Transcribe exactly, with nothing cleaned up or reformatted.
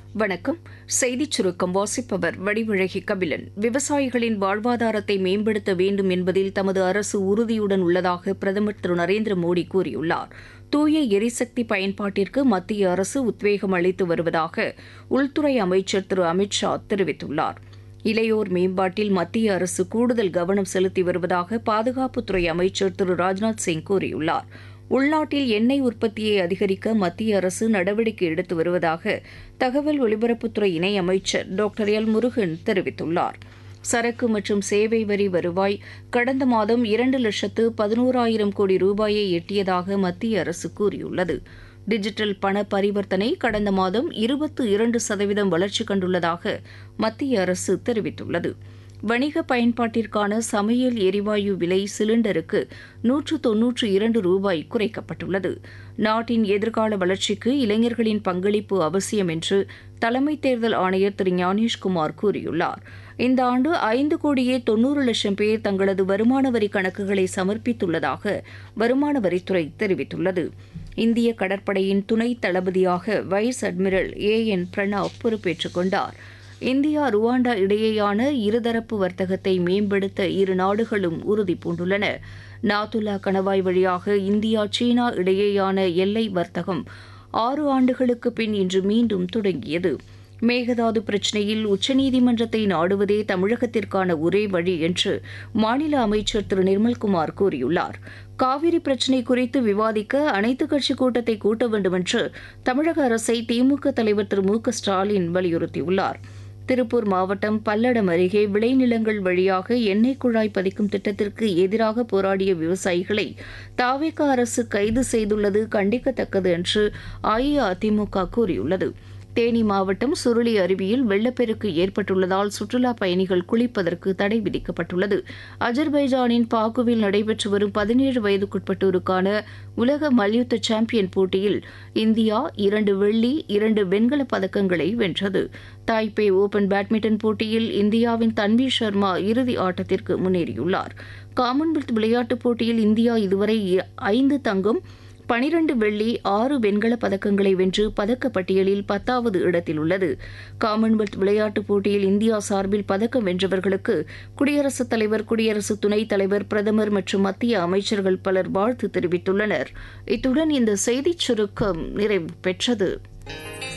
வணக்கம். செய்திச் சுருக்கம் வாசிப்பவர் வடிவழகி கபிலன். விவசாயிகளின் வாழ்வாதாரத்தை மேம்படுத்த வேண்டும் என்பதில் தமது அரசு உறுதியுடன் உள்ளதாக பிரதமர் திரு நரேந்திர மோடி கூறியுள்ளார். தூய எரிசக்தி பயன்பாட்டிற்கு மத்திய அரசு உத்வேகம் அளித்து வருவதாக உள்துறை அமைச்சர் திரு அமித் ஷா தெரிவித்துள்ளார். இளையோர் மேம்பாட்டில் மத்திய அரசு கூடுதல் கவனம் செலுத்தி வருவதாக பாதுகாப்புத்துறை அமைச்சர் திரு ராஜ்நாத் சிங் கூறியுள்ளார். உள்நாட்டில் எண்ணெய் உற்பத்தியை அதிகரிக்க மத்திய அரசு நடவடிக்கை எடுத்து வருவதாக தகவல் ஒலிபரப்புத்துறை இணையமைச்சர் டாக்டர் எல் முருகன் தெரிவித்துள்ளார். சரக்கு மற்றும் சேவை வரி வருவாய் கடந்த மாதம் இரண்டு லட்சத்து பதினோராயிரம் கோடி ரூபாயை எட்டியதாக மத்திய அரசு கூறியுள்ளது. டிஜிட்டல் பண பரிவர்த்தனை கடந்த மாதம் இருபத்து இரண்டு சதவீதம் வளர்ச்சி கண்டுள்ளதாக மத்திய அரசு தெரிவித்துள்ளது. வணிக பயன்பாட்டிற்கான சமையல் எரிவாயு விலை சிலிண்டருக்கு நூற்று தொன்னூற்று இரண்டு ரூபாய் குறைக்கப்பட்டுள்ளது. நாட்டின் எதிர்கால வளர்ச்சிக்கு இளைஞர்களின் பங்களிப்பு அவசியம் என்று தலைமை தேர்தல் ஆணையர் திரு ஞானேஷ்குமார் கூறியுள்ளார். இந்த ஆண்டு ஐந்து கோடியே தொன்னூறு லட்சம் பேர் தங்களது வருமான வரி கணக்குகளை சமர்ப்பித்துள்ளதாக வருமான வரித்துறை தெரிவித்துள்ளது. இந்திய கடற்படையின் துணை தளபதியாக வைஸ் அட்மிரல் ஏ என் பிரணாப் பொறுப்பேற்றுக் கொண்டார். இந்தியா ருவாண்டா இடையேயான இருதரப்பு வர்த்தகத்தை மேம்படுத்த இரு நாடுகளும் உறுதி பூண்டுள்ளன. நாத்துலா கணவாய் வழியாக இந்தியா சீனா இடையேயான எல்லை வர்த்தகம் ஆறு ஆண்டுகளுக்கு பின் இன்று மீண்டும் தொடங்கியது. மேகதாது பிரச்சினையில் உச்சநீதிமன்றத்தை நாடுவதே தமிழகத்திற்கான ஒரே வழி என்று மாநில அமைச்சர் திரு நிர்மல்குமார் கூறியுள்ளார். காவிரி பிரச்சினை குறித்து விவாதிக்க அனைத்துக் கட்சி கூட்டத்தை கூட்ட வேண்டுமென்று தமிழக அரசை திமுக தலைவர் திரு மு க ஸ்டாலின் வலியுறுத்தியுள்ளார். திருப்பூர் மாவட்டம் பல்லடம் அருகே விளைநிலங்கள் வழியாக எண்ணெய் குழாய் பதிக்கும் திட்டத்திற்கு எதிராக போராடிய விவசாயிகளை தாவேகா அரசு கைது செய்துள்ளது கண்டிக்கத்தக்கது என்று அஇஅதிமுக கூறியுள்ளது. தேனி மாவட்டம் சுருளி அருவியில் வெள்ளப்பெருக்கு ஏற்பட்டுள்ளதால் சுற்றுலாப் பயணிகள் குளிப்பதற்கு தடை விதிக்கப்பட்டுள்ளது. அஜர்பைஜானின் பாக்குவில் நடைபெற்று வரும் பதினேழு வயதுக்குட்பட்டோருக்கான உலக மல்யுத்த சாம்பியன் போட்டியில் இந்தியா இரண்டு வெள்ளி இரண்டு வெண்கலப் பதக்கங்களை வென்றது. தாய்பே ஓபன் பேட்மிண்டன் போட்டியில் இந்தியாவின் தன்வி சர்மா இறுதி ஆட்டத்திற்கு முன்னேறியுள்ளார். காமன்வெல்த் விளையாட்டுப் போட்டியில் இந்தியா இதுவரை ஐந்து தங்கம் பனிரண்டு வெள்ளி ஆறு வெண்கலப் பதக்கங்களை வென்று பதக்கப்பட்டியலில் பத்தாவது இடத்தில் உள்ளது. காமன்வெல்த் விளையாட்டுப் போட்டியில் இந்தியா சார்பில் பதக்கம் வென்றவர்களுக்கு குடியரசுத் தலைவர், குடியரசு துணைத் தலைவர், பிரதமர் மற்றும் மத்திய அமைச்சர்கள் பலர் வாழ்த்து தெரிவித்துள்ளனர். இத்துடன் இந்த செய்திச் சுருக்கம் நிறைவு பெற்றது.